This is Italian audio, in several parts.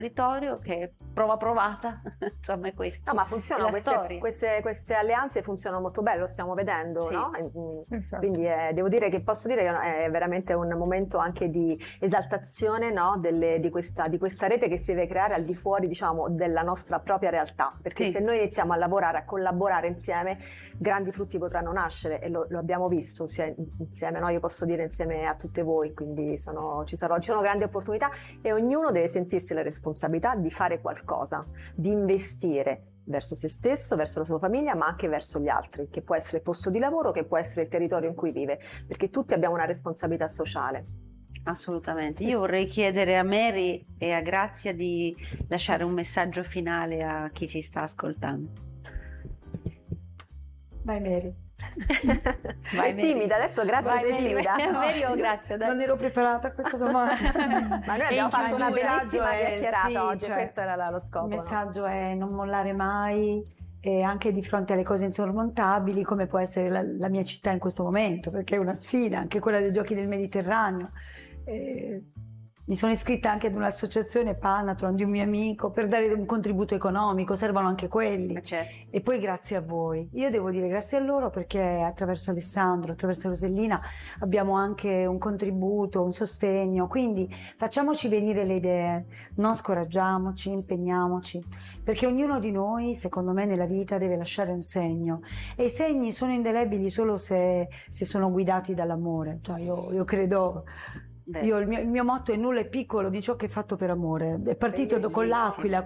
territorio, che prova provata, insomma è questo. No, ma funzionano, queste alleanze funzionano molto bene, lo stiamo vedendo, sì. no? Sì, esatto. Quindi posso dire che è veramente un momento anche di esaltazione, no? di questa rete che si deve creare al di fuori, diciamo, della nostra propria realtà, perché Sì. se noi iniziamo a lavorare, a collaborare insieme, grandi frutti potranno nascere, e lo abbiamo visto insieme, no? Io posso dire insieme a tutte voi, quindi ci sono grandi opportunità, e ognuno deve sentirsi la responsabilità di fare qualcosa, di investire verso se stesso, verso la sua famiglia, ma anche verso gli altri, che può essere il posto di lavoro, che può essere il territorio in cui vive, perché tutti abbiamo una responsabilità sociale. Assolutamente. Io vorrei chiedere a Mary e a Grazia di lasciare un messaggio finale a chi ci sta ascoltando. Vai Mary. Vai, timida adesso, Grazia, sei timida. Mary o Grazia, dai. Non ero preparata a questa domanda. Ma noi abbiamo fatto una bellissima chiacchierata sì, oggi, cioè, questo era lo scopo. Il messaggio è non mollare mai, e anche di fronte alle cose insormontabili, come può essere la mia città in questo momento, perché è una sfida, anche quella dei Giochi del Mediterraneo. Mi sono iscritta anche ad un'associazione, Panatron, di un mio amico, per dare un contributo economico, servono anche quelli. Certo. E poi grazie a voi. Io devo dire grazie a loro, perché attraverso Alessandro, attraverso Rosellina abbiamo anche un contributo, un sostegno, quindi facciamoci venire le idee, non scoraggiamoci, impegniamoci, perché ognuno di noi, secondo me, nella vita deve lasciare un segno, e i segni sono indelebili solo se sono guidati dall'amore. Cioè io credo... il mio motto è: nulla è piccolo di ciò che è fatto per amore. È partito con l'Aquila,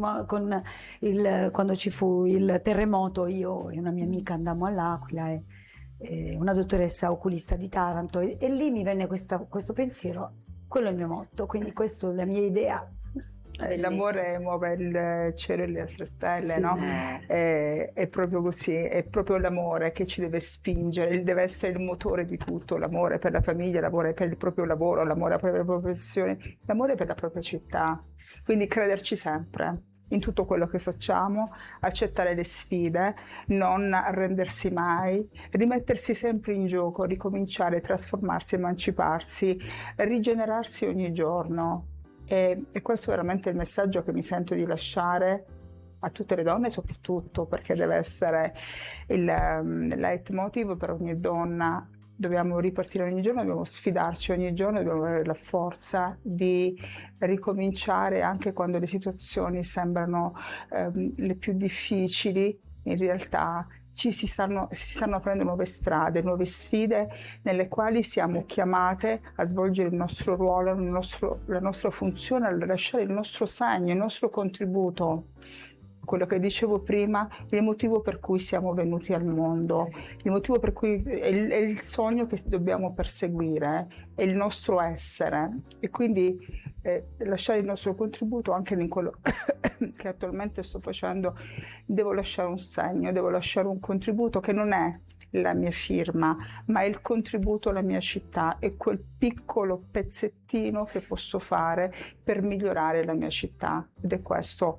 quando ci fu il terremoto. Io e una mia amica andammo all'Aquila, e una dottoressa oculista di Taranto, e lì mi venne questo pensiero. Quello è il mio motto, quindi questa è la mia idea. L'amore muove il cielo e le altre stelle, sì, no? È proprio così, è proprio l'amore che ci deve spingere, deve essere il motore di tutto, l'amore per la famiglia, l'amore per il proprio lavoro, l'amore per la propria professione, l'amore per la propria città. Quindi crederci sempre in tutto quello che facciamo, accettare le sfide, non arrendersi mai, rimettersi sempre in gioco, ricominciare, trasformarsi, emanciparsi, rigenerarsi ogni giorno. E questo è veramente il messaggio che mi sento di lasciare a tutte le donne, soprattutto perché deve essere il leitmotiv per ogni donna. Dobbiamo ripartire ogni giorno, dobbiamo sfidarci ogni giorno, dobbiamo avere la forza di ricominciare anche quando le situazioni sembrano le più difficili. In realtà si stanno aprendo nuove strade, nuove sfide nelle quali siamo chiamate a svolgere il nostro ruolo, la nostra funzione, a lasciare il nostro segno, il nostro contributo. Quello che dicevo prima, il motivo per cui siamo venuti al mondo, il motivo per cui è il sogno che dobbiamo perseguire, è il nostro essere, e quindi lasciare il nostro contributo anche in quello che attualmente sto facendo. Devo lasciare un segno, devo lasciare un contributo che non è la mia firma, ma è il contributo alla mia città, è quel piccolo pezzettino che posso fare per migliorare la mia città, ed è questo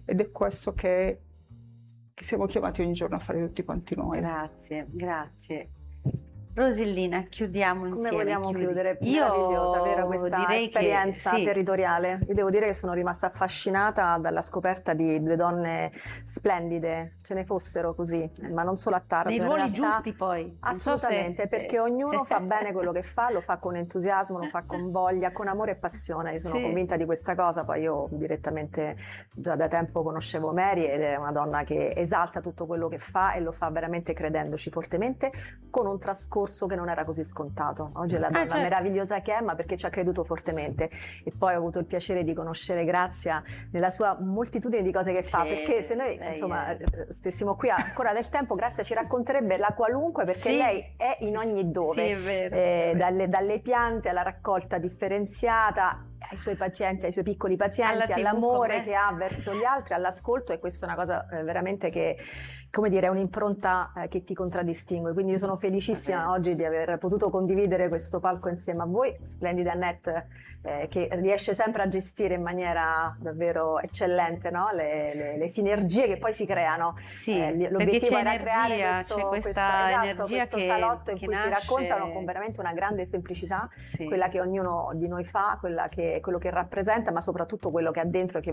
che siamo chiamati ogni giorno a fare tutti quanti noi. Grazie. Rosellina, chiudiamo insieme. Come vogliamo chiudere? Meravigliosa, vero, questa esperienza territoriale. Io devo dire che sono rimasta affascinata dalla scoperta di due donne splendide, ce ne fossero così, ma non solo a Taranto. Nei ruoli giusti poi. Assolutamente, perché ognuno fa bene quello che fa, lo fa con entusiasmo, lo fa con voglia, con amore e passione. Io sono convinta di questa cosa, poi io direttamente già da tempo conoscevo Mary, ed è una donna che esalta tutto quello che fa e lo fa veramente credendoci fortemente, con un trascorso che non era così scontato. Oggi è la donna meravigliosa che è, ma perché ci ha creduto fortemente. E poi ho avuto il piacere di conoscere Grazia nella sua moltitudine di cose che fa, perché se noi stessimo qui ancora del tempo, Grazia ci racconterebbe la qualunque, perché lei è in ogni dove. Sì, è vero. Dalle piante alla raccolta differenziata, ai suoi pazienti, ai suoi piccoli pazienti, all'amore che ha verso gli altri, all'ascolto, e questa è una cosa veramente che, come dire, è un'impronta che ti contraddistingue. Quindi io sono felicissima oggi di aver potuto condividere questo palco insieme a voi, splendida Annette, che riesce sempre a gestire in maniera davvero eccellente, no? le sinergie che poi si creano. L'obiettivo era creare questo salotto in cui si raccontano con veramente una grande semplicità quella che ognuno di noi fa, quello che rappresenta, ma soprattutto quello che ha dentro e che